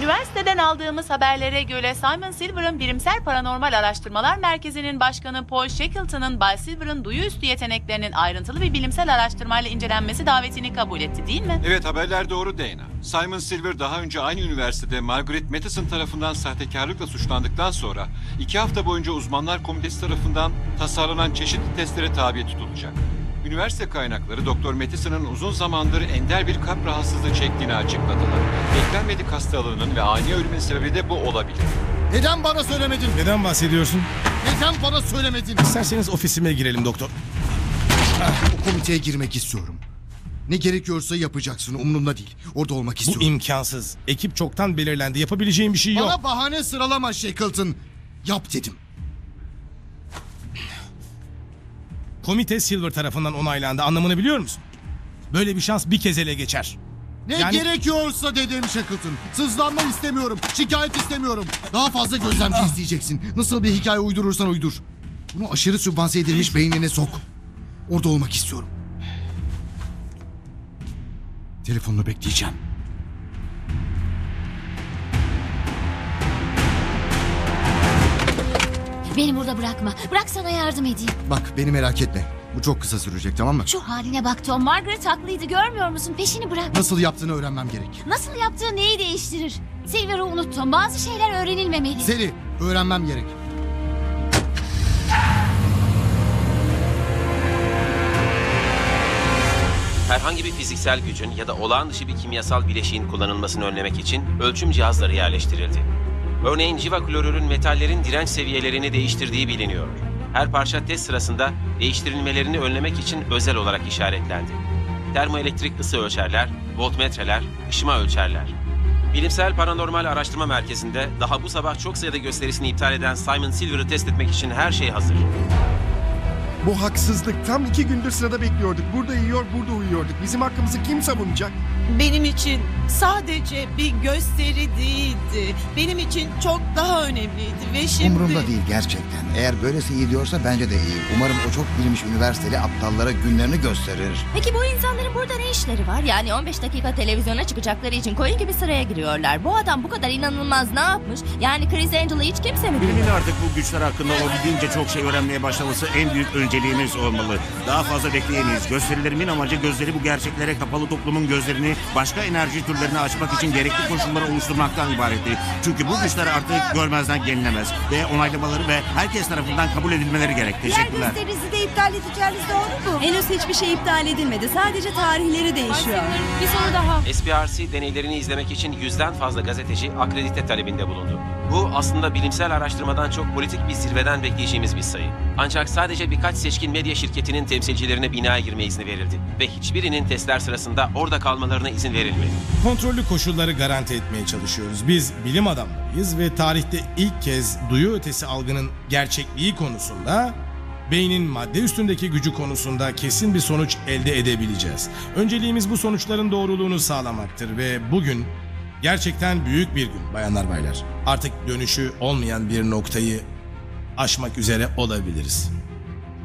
Üniversiteden aldığımız haberlere göre Simon Silver'ın Bilimsel Paranormal Araştırmalar Merkezi'nin başkanı Paul Shackleton'ın Bay Silver'ın duyu üstü yeteneklerinin ayrıntılı bir bilimsel araştırmayla incelenmesi davetini kabul etti, değil mi? Evet, haberler doğru Dana. Simon Silver daha önce aynı üniversitede Margaret Matheson tarafından sahtekarlıkla suçlandıktan sonra 2 hafta boyunca uzmanlar komitesi tarafından tasarlanan çeşitli testlere tabi tutulacak. Üniversite kaynakları Doktor Matheson'ın uzun zamandır ender bir kalp rahatsızlığı çektiğini açıkladılar. Beklenmedik hastalığının ve ani ölümün sebebi de bu olabilir. Neden bana söylemedin? Neden bahsediyorsun? Neden bana söylemedin? İsterseniz ofisime girelim doktor. O komiteye girmek istiyorum. Ne gerekiyorsa yapacaksın, umurumda değil. Orada olmak Bu istiyorum. imkansız. Ekip çoktan belirlendi. Yapabileceğim bir şey yok. Bana bahane sıralama Shackleton. Yap dedim. Komite Silver tarafından onaylandı. Anlamını biliyor musun? Böyle bir şans bir kez ele geçer. Ne Yani- gerekiyorsa dedim Shackleton. Sızlanma istemiyorum, şikayet istemiyorum. Daha fazla gözlemci isteyeceksin. Nasıl bir hikaye uydurursan uydur. Bunu aşırı sübvanse edilmiş beynine sok. Orada olmak istiyorum. Telefonunu bekleyeceğim. Beni burada bırakma. Bırak sana yardım edeyim. Bak beni merak etme. Bu çok kısa sürecek, tamam mı? Şu haline bak Tom. Margaret haklıydı, görmüyor musun? Peşini bırak. Nasıl yaptığını öğrenmem gerek. Nasıl yaptığı neyi değiştirir? Silver'ı unut Tom. Bazı şeyler öğrenilmemeli. Seli, öğrenmem gerek. Herhangi bir fiziksel gücün ya da olağan dışı bir kimyasal bileşiğin kullanılmasını önlemek için ölçüm cihazları yerleştirildi. Örneğin civa klorürün metallerin direnç seviyelerini değiştirdiği biliniyor. Her parça test sırasında değiştirilmelerini önlemek için özel olarak işaretlendi. Termoelektrik ısı ölçerler, voltmetreler, ışıma ölçerler. Bilimsel Paranormal Araştırma Merkezi'nde daha bu sabah çok sayıda gösterisini iptal eden Simon Silver'ı test etmek için her şey hazır. Bu haksızlık. Tam 2 gündür sırada bekliyorduk. Burada yiyor, burada uyuyorduk. Bizim hakkımızı kim savunacak? Benim için sadece bir gösteri değildi. Benim için çok daha önemliydi ve şimdi... Umurumda değil gerçekten. Eğer böylesi iyi diyorsa bence de iyi. Umarım o çok bilmiş üniversiteli aptallara günlerini gösterir. Peki bu insanların burada ne işleri var? Yani 15 dakika televizyona çıkacakları için koyun gibi sıraya giriyorlar. Bu adam bu kadar inanılmaz ne yapmış? Yani Chris Angel'ı hiç kimse mi Bilimin bilmiyor? artık bu güçler hakkında olabildiğince çok şey öğrenmeye başlaması en büyük önceliğimiz olmalı. Daha fazla bekleyemeyiz. Gösterilerimin amacı gözleri bu gerçeklere kapalı toplumun gözlerini başka enerji türlerine açmak için gerekli koşulları oluşturmaktan ibaretti. Çünkü bu güçler artık görmezden gelinemez ve onaylamaları ve herkes tarafından kabul edilmeleri gerek. Teşekkürler. gösterinizi de iptal edeceğiniz doğru mu? Henüz hiçbir şey iptal edilmedi. Sadece tarihleri değişiyor. Bir soru daha. SPRC deneylerini izlemek için 100'den fazla gazeteci akredite talebinde bulundu. Bu aslında bilimsel araştırmadan çok politik bir zirveden bekleyeceğimiz bir sayı. Ancak sadece birkaç seçkin medya şirketinin temsilcilerine binaya girme izni verildi. Ve hiçbirinin testler sırasında orada kalmalarına izin verilmedi. Kontrollü koşulları garanti etmeye çalışıyoruz. Biz bilim adamlarıyız ve tarihte ilk kez duyu ötesi algının gerçekliği konusunda, beynin madde üstündeki gücü konusunda kesin bir sonuç elde edebileceğiz. Önceliğimiz bu sonuçların doğruluğunu sağlamaktır ve bugün gerçekten büyük bir gün bayanlar baylar. Artık dönüşü olmayan bir noktayı aşmak üzere olabiliriz.